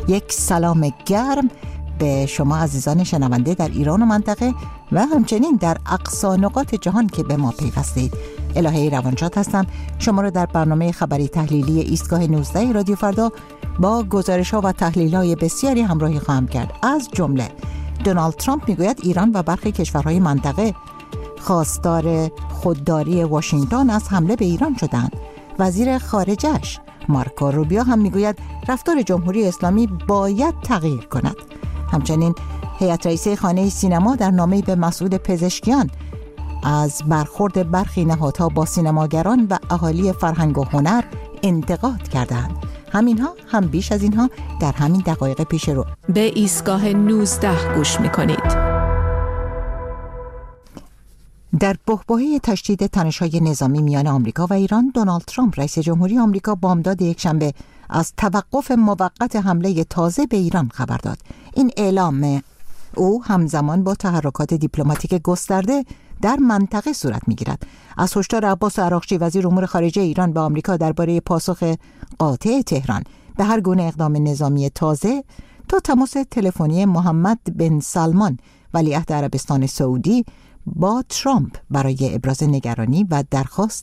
یک سلام گرم به شما عزیزان شنونده در ایران و منطقه و همچنین در اقصا نقاط جهان که به ما پیوستید. الهه روانشاد هستم. شما را در برنامه خبری تحلیلی ایستگاه 19 رادیو فردا با گزارش‌ها و تحلیل‌های بسیاری همراهی خواهم کرد. از جمله دونالد ترامپ میگوید ایران و برخی کشورهای منطقه خواستار خودداری واشنگتن از حمله به ایران شدند. وزیر خارجه‌اش مارکو روبیو هم میگوید رفتار جمهوری اسلامی باید تغییر کند. همچنین هیئت رئیسه خانه سینما در نامه‌ای به مسئول پزشکیان از برخورد برخی نهادها با سینماگران و اهالی فرهنگ و هنر انتقاد کردند. همینها هم بیش از اینها در همین دقایق پیش رو. به ایستگاه 19 گوش می‌کنید. در بحبوحه تشدید تنش‌های نظامی میان آمریکا و ایران، دونالد ترامپ رئیس جمهوری آمریکا بامداد یکشنبه از توقف موقت حمله تازه به ایران خبر داد. این اعلام او همزمان با تحرکات دیپلماتیک گسترده در منطقه صورت می‌گیرد. از هشدار عباس عراقچی وزیر امور خارجه ایران به آمریکا درباره پاسخ قاطع تهران به هر گونه اقدام نظامی تازه تا تماس تلفنی محمد بن سلمان ولیعهد عربستان سعودی با ترامپ برای ابراز نگرانی و درخواست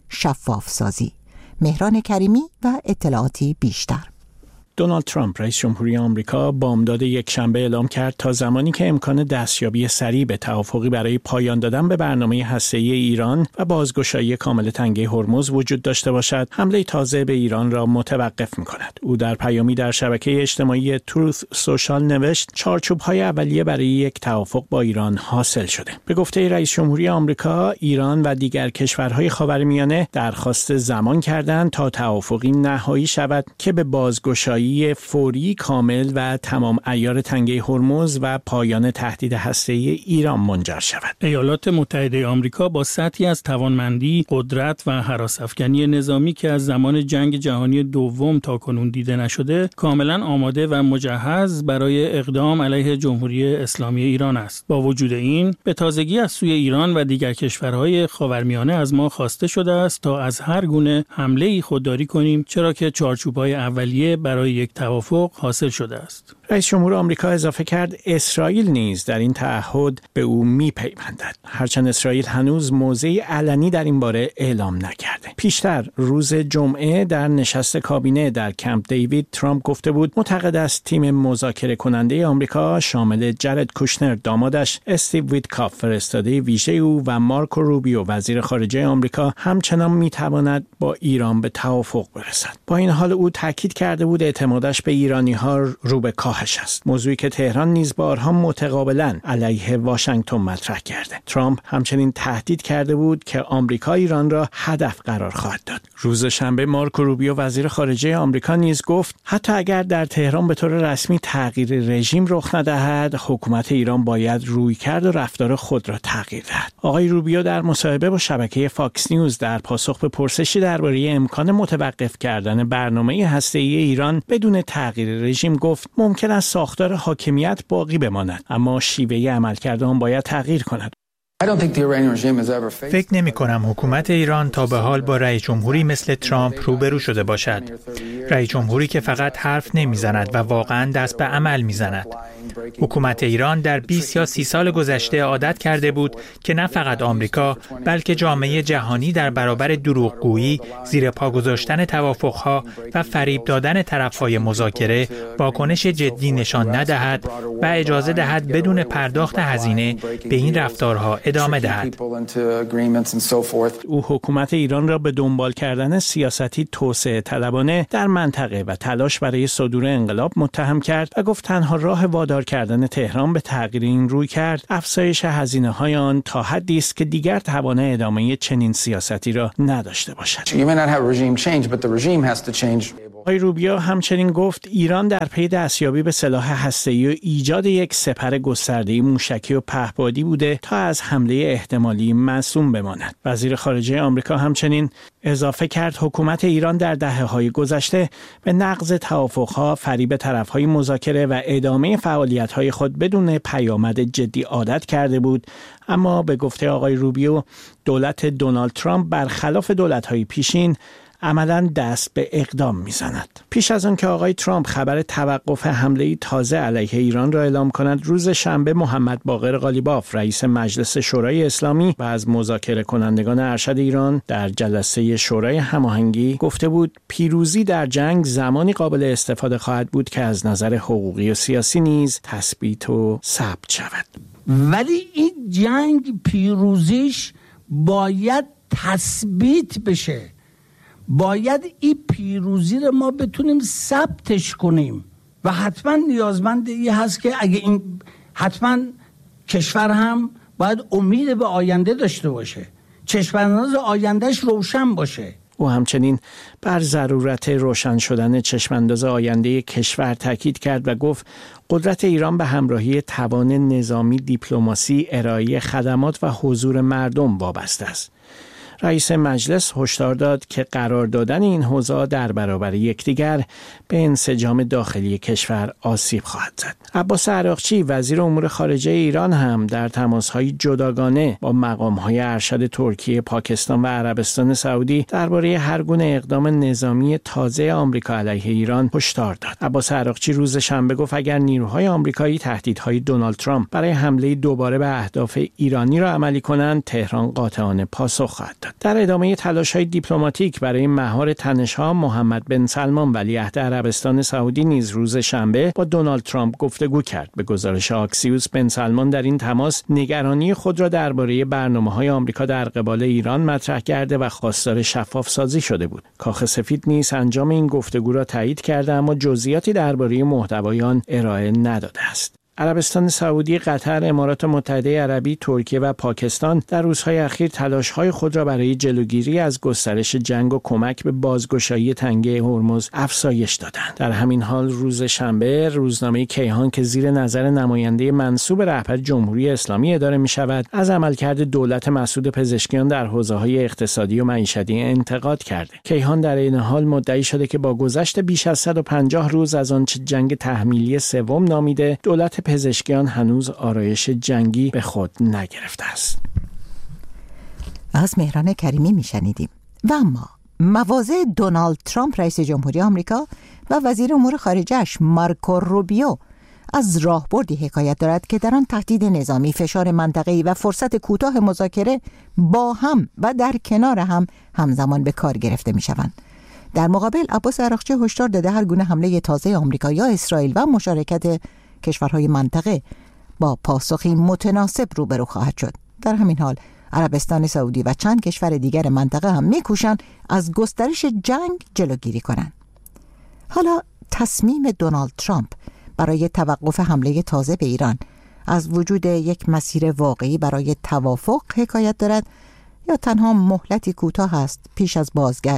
شفاف سازی. مهران کریمی و اطلاعاتی بیشتر. دونالد ترامپ رئیس جمهوری آمریکا بامداد یکشنبه اعلام کرد تا زمانی که امکان دستیابی سریع به توافقی برای پایان دادن به برنامه هسته‌ای ایران و بازگشایی کامل تنگه هرمز وجود داشته باشد، حمله تازه به ایران را متوقف می‌کند. او در پیامی در شبکه اجتماعی تروث سوشال نوشت: چارچوب‌های اولیه برای یک توافق با ایران حاصل شده. به گفته رئیس جمهوری آمریکا، ایران و دیگر کشورهای خاورمیانه درخواست زمان کردند تا توافقی نهایی شود که به بازگشایی فوری، کامل و تمام عیار تنگه هرمز و پایان تهدید هسته‌ای ایران منجر شود. ایالات متحده آمریکا با سطحی از توانمندی، قدرت و هراس‌افکنی نظامی که از زمان جنگ جهانی دوم تا کنون دیده نشده، کاملا آماده و مجهز برای اقدام علیه جمهوری اسلامی ایران است. با وجود این، به تازگی از سوی ایران و دیگر کشورهای خاورمیانه از ما خواسته شده است تا از هر گونه حمله‌ای خودداری کنیم، چرا که چارچوب‌های اولیه برای یک توافق حاصل شده است. رئیس جمهور آمریکا اضافه کرد اسرائیل نیز در این تعهد به او میپیوندد، هرچند اسرائیل هنوز موضعی علنی در این باره اعلام نکرده. پیشتر روز جمعه در نشست کابینه در کمپ دیوید، ترامپ گفته بود معتقد است تیم مذاکره کننده آمریکا شامل جرد کوشنر دامادش، استیو ویتکاف فرستاده ویژه او و مارکو روبیو وزیر خارجه آمریکا همچنان میتواند با ایران به توافق برسد. با این حال او تاکید کرده بود اعتمادش به ایرانی‌ها رو به کاهش است، موضوعی که تهران نیز بارها متقابلاً علیه واشنگتن مطرح کرده. ترامپ همچنین تهدید کرده بود که آمریکا ایران را هدف قرار خواهد داد. روز شنبه مارکو روبیو وزیر خارجه آمریکا نیز گفت حتی اگر در تهران به طور رسمی تغییر رژیم رخ ندهد، حکومت ایران باید رویکرد و رفتار خود را تغییر دهد. آقای روبیو در مصاحبه با شبکه فاکس نیوز در پاسخ به پرسشی درباره امکان متوقف کردن برنامه هسته‌ای ایران بدون تغییر رژیم گفت ممکن است ساختار حاکمیت باقی بماند، اما شیوه عملکرد آن باید تغییر کند. فکر نمی کنم حکومت ایران تا به حال با رئیس جمهوری مثل ترامپ روبرو شده باشد. رئیس جمهوری که فقط حرف نمی زند و واقعا دست به عمل می زند. حکومت ایران در 20 یا 30 سال گذشته عادت کرده بود که نه فقط آمریکا بلکه جامعه جهانی در برابر دروغگویی، زیر پا گذاشتن توافقها و فریب دادن طرفهای مذاکره واکنش جدی نشان ندهد و اجازه دهد بدون پرداخت هزینه به این رفتارها ادامه دهد. او حکومت ایران را به دنبال کردن سیاستی توسعه طلبانه در منطقه و تلاش برای صدور انقلاب متهم کرد و گفت تنها راه وادار کردن تهران به تغییر این رویکرد افزایش هزینه‌های آن تا حدی است که دیگر توان ادامه چنین سیاستی را نداشته باشد. آقای روبیو همچنین گفت ایران در پی دستیابی به سلاح هسته‌ای و ایجاد یک سپر گسترده موشکی و پهپادی بوده تا از حمله احتمالی معصوم بماند. وزیر خارجه آمریکا همچنین اضافه کرد حکومت ایران در دهه‌های گذشته به نقض توافق‌ها، فریب طرف‌های مذاکره و ادامه فعالیت‌های خود بدون پیامد جدی عادت کرده بود، اما به گفته آقای روبیو دولت دونالد ترامپ برخلاف دولت‌های پیشین عملاً دست به اقدام میزند. پیش از آن که آقای ترامپ خبر توقف حمله تازه علیه ایران را اعلام کند، روز شنبه محمد باقر قالیباف رئیس مجلس شورای اسلامی و از مذاکره کنندگان ارشد ایران در جلسه شورای هماهنگی گفته بود پیروزی در جنگ زمانی قابل استفاده خواهد بود که از نظر حقوقی و سیاسی نیز تثبیت و ثبت شود. ولی این جنگ پیروزیش باید تثبیت بشه، باید این پیروزی رو ما بتونیم ثبتش کنیم و حتما نیازمند این هست که اگه این حتما کشور هم باید امید به آینده داشته باشه، چشمانداز آیندهش روشن باشه. او همچنین بر ضرورت روشن شدن چشمانداز آینده کشور تاکید کرد و گفت قدرت ایران به همراهی توان نظامی، دیپلماسی، ارائه خدمات و حضور مردم وابسته است. رئیس مجلس هشدار داد که قرار دادن این حوزه‌ها در برابر یکدیگر به انسجام داخلی کشور آسیب خواهد زد. عباس عراقچی وزیر امور خارجه ایران هم در تماس‌های جداگانه با مقام‌های ارشد ترکیه، پاکستان و عربستان سعودی درباره هر گونه اقدام نظامی تازه آمریکا علیه ایران هشدار داد. عباس عراقچی روز شنبه گفت اگر نیروهای آمریکایی تهدیدهای دونالد ترامپ برای حمله دوباره به اهداف ایرانی را عملی کنند، تهران قاطعانه پاسخ خواهد داد. در ادامه تلاش‌های دیپلماتیک برای مهار تنش‌ها، محمد بن سلمان ولیعهد عربستان سعودی نیز روز شنبه با دونالد ترامپ گفتگو کرد. به گزارش آکسیوس، بن سلمان در این تماس نگرانی خود را درباره برنامه‌های آمریکا در قبال ایران مطرح کرده و خواستار شفاف سازی شده بود. کاخ سفید نیز انجام این گفتگو را تایید کرده اما جزئیاتی درباره محتوای آن ارائه نداده است. عربستان سعودی، قطر، امارات متحده عربی، ترکیه و پاکستان در روزهای اخیر تلاش‌های خود را برای جلوگیری از گسترش جنگ و کمک به بازگشایی تنگه هرمز افزایش دادند. در همین حال روز شنبه روزنامه کیهان که زیر نظر نماینده منصوب رهبر جمهوری اسلامی اداره می‌شود، از عملکرد دولت مسعود پزشکیان در حوزه‌های اقتصادی و معیشتی انتقاد کرده. کیهان در این حال مدعی شده که با گذشت بیش از 150 روز از آنچه جنگ تحمیلی سوم نامیده، دولت پزشکیان هنوز آرایش جنگی به خود نگرفته است. از مهران کریمی میشنیدیم. و اما مواضع دونالد ترامپ رئیس جمهوری آمریکا و وزیر امور خارجه‌اش مارکو روبیو از راهبردی حکایت دارد که در آن تهدید نظامی، فشار منطقه‌ای و فرصت کوتاه مذاکره با هم و در کنار هم همزمان به کار گرفته میشوند. در مقابل عباس عراقچی هشدار داده هر گونه حمله تازه آمریکا یا اسرائیل و مشارکت کشورهای منطقه با پاسخی متناسب روبرو خواهد شد. در همین حال عربستان سعودی و چند کشور دیگر منطقه هم می‌کوشند از گسترش جنگ جلوگیری کنند. حالا تصمیم دونالد ترامپ برای توقف حمله تازه به ایران از وجود یک مسیر واقعی برای توافق حکایت دارد یا تنها مهلتی کوتاه است پیش از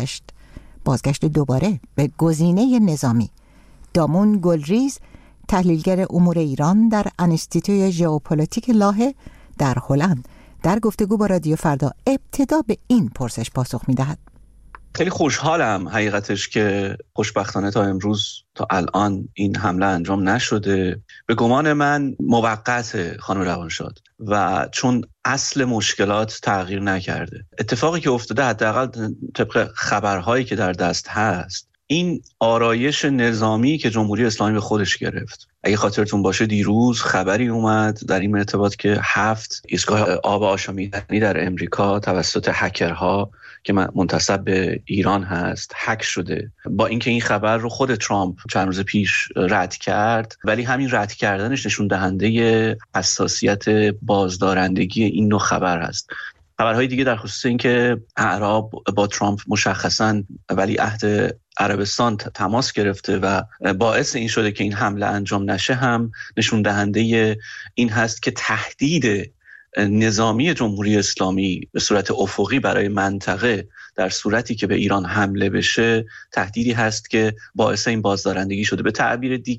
بازگشت دوباره به گزینه نظامی؟ دامون گلریز، تحلیلگر امور ایران در انستیتوی ژئوپلیتیک لاهه در هلند، در گفتگو با رادیو فردا ابتدا به این پرسش پاسخ می‌دهد. خیلی خوشحالم حقیقتش که خوشبختانه تا امروز تا الان این حمله انجام نشده. به گمان من موقت خانم روانشاد و چون اصل مشکلات تغییر نکرده. اتفاقی که افتاده حداقل طبق خبرهایی که در دست هست این آرایش نظامی که جمهوری اسلامی به خودش گرفت. اگه خاطرتون باشه دیروز خبری اومد در این ارتباط که 7 ایستگاه آب آشامیدنی در امریکا توسط هکرها که منتسب به ایران هست هک شده. با اینکه این خبر رو خود ترامپ چند روز پیش رد کرد، ولی همین رد کردنش نشون دهنده حساسیت بازدارندگی این نوع خبر هست. خبرهای دیگه در خصوص اینکه اعراب با ترامپ مشخصاً ولیعهد عربستان تماس گرفته و باعث این شده که این حمله انجام نشه هم نشون دهنده این هست که تهدید نظامی جمهوری اسلامی به صورت افقی برای منطقه در صورتی که به ایران حمله بشه تهدیدی هست که باعث این بازدارندگی شده. به تعبیر دیگه